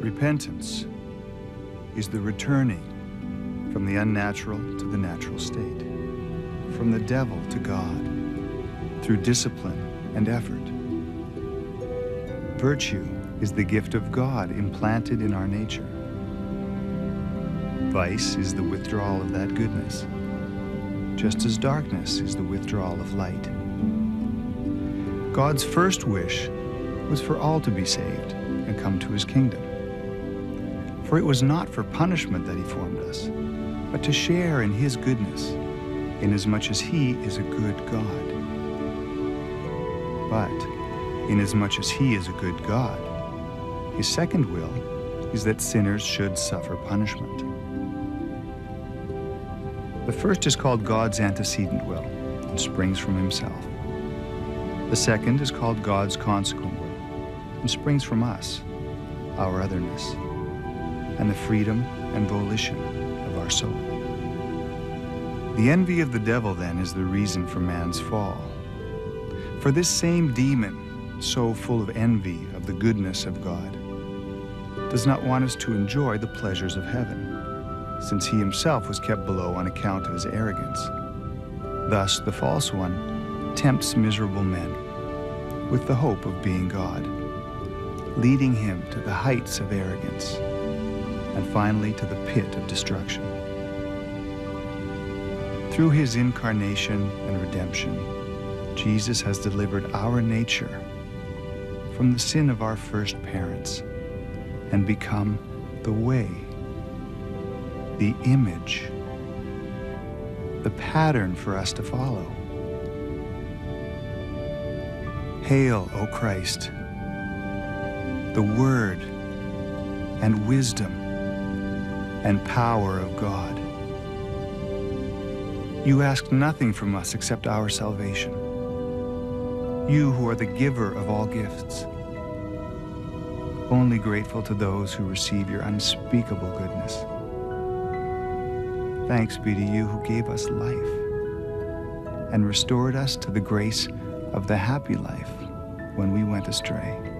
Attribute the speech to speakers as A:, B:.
A: Repentance is the returning from the unnatural to the natural state, from the devil to God, through discipline and effort. Virtue is the gift of God implanted in our nature. Vice is the withdrawal of that goodness, just as darkness is the withdrawal of light. God's first wish was for all to be saved and come to his kingdom. For it was not for punishment that he formed us, but to share in his goodness, inasmuch as he is a good God. But inasmuch as he is a good God, his second will is that sinners should suffer punishment. The first is called God's antecedent will and springs from himself. The second is called God's consequent will and springs from us, our otherness, and the freedom and volition of our soul. The envy of the devil, then, is the reason for man's fall. For this same demon, so full of envy of the goodness of God, does not want us to enjoy the pleasures of heaven, since he himself was kept below on account of his arrogance. Thus the false one tempts miserable men with the hope of being God, leading him to the heights of arrogance, and finally to the pit of destruction. Through his incarnation and redemption, Jesus has delivered our nature from the sin of our first parents and become the way, the image, the pattern for us to follow. Hail, O Christ, the Word and wisdom and power of God. You ask nothing from us except our salvation. You who are the giver of all gifts, only grateful to those who receive your unspeakable goodness. Thanks be to you who gave us life and restored us to the grace of the happy life when we went astray.